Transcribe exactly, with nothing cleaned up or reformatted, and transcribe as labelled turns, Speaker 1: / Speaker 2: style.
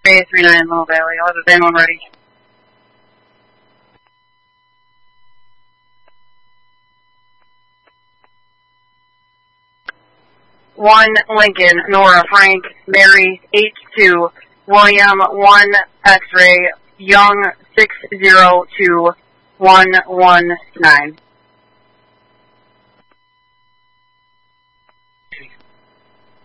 Speaker 1: Bay three nine Little Valley. I'll have a van one ready. One Lincoln, Nora, Frank, Mary, H two, William, one X-ray, Young, six zero two one one nine.